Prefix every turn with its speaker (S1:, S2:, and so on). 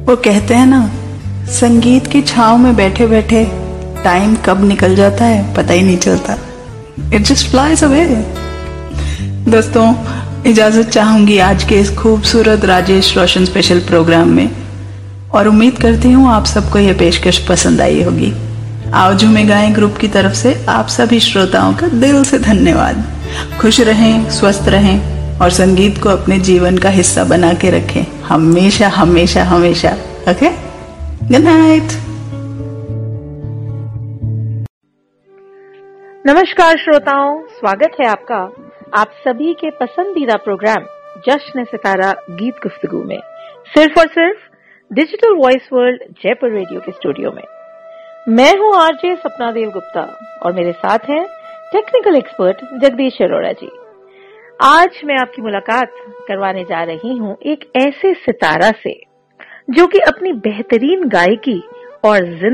S1: वो कहते हैं ना, संगीत की छांव में बैठे बैठे टाइम कब निकल जाता है पता ही नहीं चलता। It just flies away. दोस्तों, इजाजत चाहूंगी आज के इस खूबसूरत राजेश रोशन स्पेशल प्रोग्राम में, और उम्मीद करती हूँ आप सबको यह पेशकश पसंद आई होगी। आओ झूमे गाएं ग्रुप की तरफ से आप सभी श्रोताओं का दिल से धन्यवाद। खुश रहें, स्वस्थ रहें और संगीत को अपने जीवन का हिस्सा बना के रखें हमेशा हमेशा हमेशा। Okay, good night.
S2: नमस्कार श्रोताओं, स्वागत है आपका आप सभी के पसंदीदा प्रोग्राम जश्न सितारा गीत गुफ्तगू में, सिर्फ और सिर्फ digital voice world Jaipur radio के स्टूडियो में। मैं हूं आरजे सपना देव गुप्ता और मेरे साथ हैं टेक्निकल एक्सपर्ट जगदीश अरोड़ा जी। आज मैं आपकी मुलाकात करवाने जा रही हूं एक ऐसे सितारा से जो कि अपनी बेहतरीन गायकी और